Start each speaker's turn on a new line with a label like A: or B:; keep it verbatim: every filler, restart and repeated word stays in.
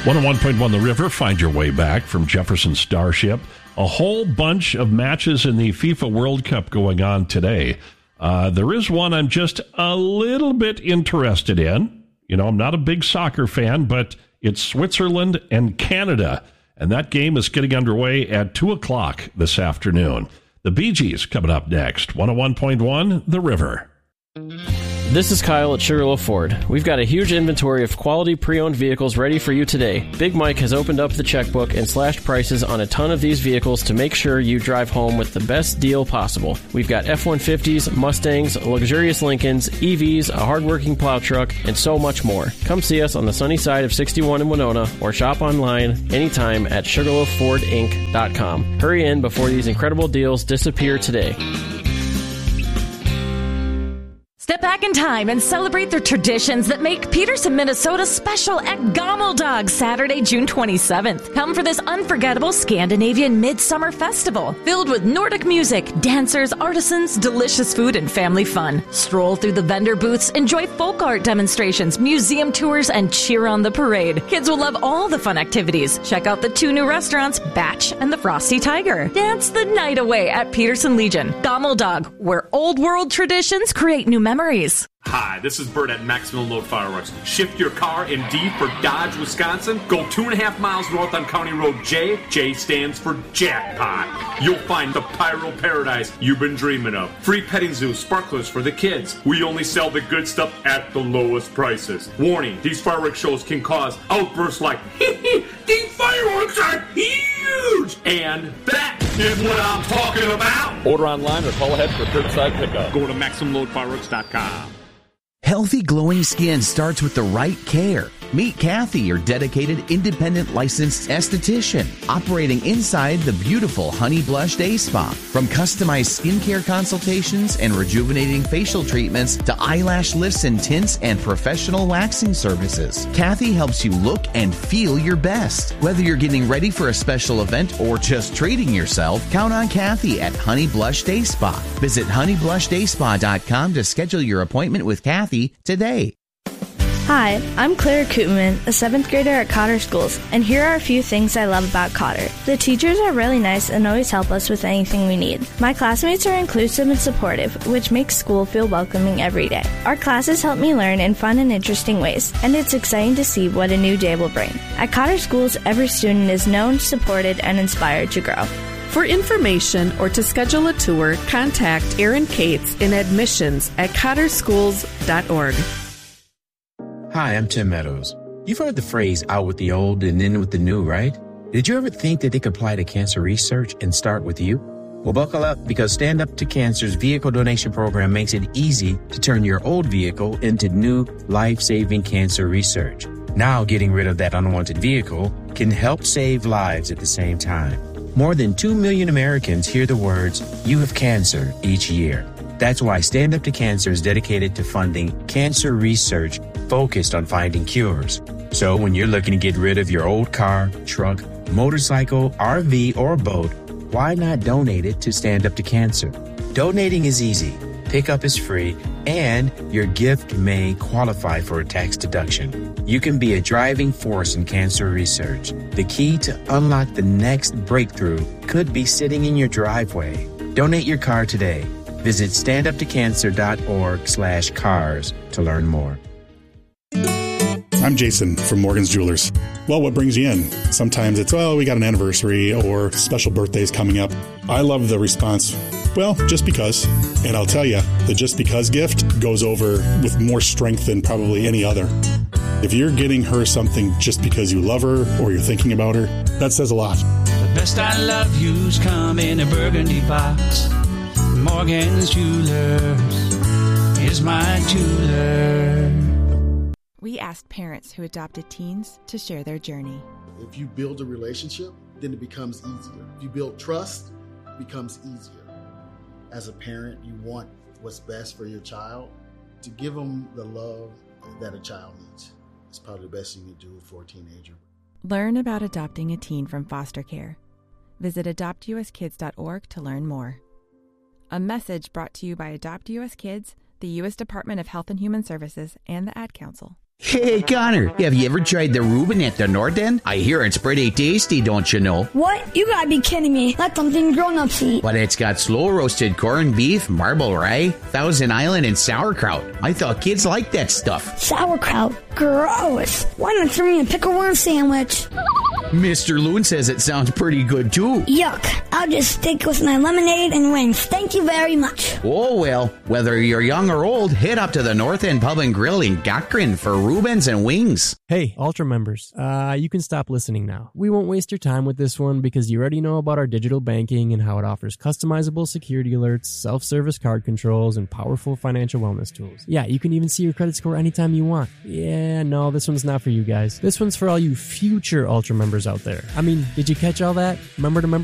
A: one oh one point one The River, find your way back from Jefferson Starship. A whole bunch of matches in the FIFA World Cup going on today. Uh, there is one I'm just a little bit interested in. You know, I'm not a big soccer fan, but it's Switzerland and Canada. And that game is getting underway at two o'clock this afternoon. The Bee Gees coming up next. one oh one point one The River.
B: This is Kyle at Sugarloaf Ford. We've got a huge inventory of quality pre-owned vehicles ready for you today. Big Mike has opened up the checkbook and slashed prices on a ton of these vehicles to make sure you drive home with the best deal possible. We've got F one fifties, Mustangs, luxurious Lincolns, E Vs, a hardworking plow truck, and so much more. Come see us on the sunny side of sixty-one in Winona or shop online anytime at sugarloaf ford inc dot com. Hurry in before these incredible deals disappear today.
C: Step back in time and celebrate the traditions that make Peterson, Minnesota special at Gammeldog Saturday, June twenty-seventh. Come for this unforgettable Scandinavian Midsummer Festival filled with Nordic music, dancers, artisans, delicious food, and family fun. Stroll through the vendor booths, enjoy folk art demonstrations, museum tours, and cheer on the parade. Kids will love all the fun activities. Check out the two new restaurants, Batch and the Frosty Tiger. Dance the night away at Peterson Legion. Gammeldog, where old world traditions create new memories. Memories.
D: Hi, this is Bert at Maximum Load Fireworks. Shift your car in D for Dodge, Wisconsin. Go two and a half miles north on County Road J. J stands for jackpot. You'll find the pyro paradise you've been dreaming of. Free petting zoo, sparklers for the kids. We only sell the good stuff at the lowest prices. Warning, these fireworks shows can cause outbursts like, hee hee, these fireworks are huge! And that is what I'm talking about!
E: Order online or call ahead for curbside pickup.
D: Go to maximum load fireworks dot com.
F: Healthy, glowing skin starts with the right care. Meet Kathy, your dedicated, independent, licensed esthetician, operating inside the beautiful Honey Blush Day Spa. From customized skincare consultations and rejuvenating facial treatments to eyelash lifts and tints and professional waxing services, Kathy helps you look and feel your best. Whether you're getting ready for a special event or just treating yourself, count on Kathy at Honey Blush Day Spa. Visit honey blush day spa dot com to schedule your appointment with Kathy today.
G: Hi, I'm Claire Koopman, a seventh grader at Cotter Schools, and here are a few things I love about Cotter. The teachers are really nice and always help us with anything we need. My classmates are inclusive and supportive, which makes school feel welcoming every day. Our classes help me learn in fun and interesting ways, and it's exciting to see what a new day will bring. At Cotter Schools, every student is known, supported, and inspired to grow.
H: For information or to schedule a tour, contact Erin Cates in admissions at cotter schools dot org.
I: Hi, I'm Tim Meadows. You've heard the phrase out with the old and in with the new, right? Did you ever think that they could apply to cancer research and start with you? Well, buckle up, because Stand Up to Cancer's vehicle donation program makes it easy to turn your old vehicle into new life-saving cancer research. Now, getting rid of that unwanted vehicle can help save lives at the same time. More than two million Americans hear the words, "You have cancer," each year. That's why Stand Up to Cancer is dedicated to funding cancer research focused on finding cures. So when you're looking to get rid of your old car, truck, motorcycle, R V, or boat, why not donate it to Stand Up to Cancer? Donating is easy, pickup is free, and your gift may qualify for a tax deduction. You can be a driving force in cancer research. The key to unlock the next breakthrough could be sitting in your driveway. Donate your car today. Visit stand up to cancer dot org slash cars to learn more.
J: I'm Jason from Morgan's Jewelers. Well, what brings you in? Sometimes it's, well, we got an anniversary or special birthdays coming up. I love the response, well, just because. And I'll tell you, the just because gift goes over with more strength than probably any other. If you're getting her something just because you love her or you're thinking about her, that says a lot.
K: The best I love you's come in a burgundy box. Morgan's Jewelers is my jeweler.
L: We asked parents who adopted teens to share their journey.
M: If you build a relationship, then it becomes easier. If you build trust, it becomes easier. As a parent, you want what's best for your child. To give them the love that a child needs. It's probably the best thing you can do for a teenager.
L: Learn about adopting a teen from foster care. Visit adopt u s kids dot org to learn more. A message brought to you by Adopt U S Kids, the U S Department of Health and Human Services, and the Ad Council.
F: Hey, Connor, have you ever tried the Reuben at the North End? I hear it's pretty tasty, don't you know?
N: What? You gotta be kidding me. That's something grown-ups eat.
F: But it's got slow-roasted corned beef, marble rye, Thousand Island, and sauerkraut. I thought kids liked that stuff.
N: Sauerkraut? Gross. Why not throw me a pickle worm sandwich?
F: Mister Loon says it sounds pretty good, too.
N: Yuck. I'll just stick with my lemonade and wings. Thank you very much.
F: Oh, well, whether you're young or old, head up to the North End Pub and Grill in Gakrin for Reubens and wings.
O: Hey, Ultra members, uh, you can stop listening now. We won't waste your time with this one because you already know about our digital banking and how it offers customizable security alerts, self-service card controls, and powerful financial wellness tools. Yeah, you can even see your credit score anytime you want. Yeah, no, this one's not for you guys. This one's for all you future Ultra members out there. I mean, did you catch all that? Member to member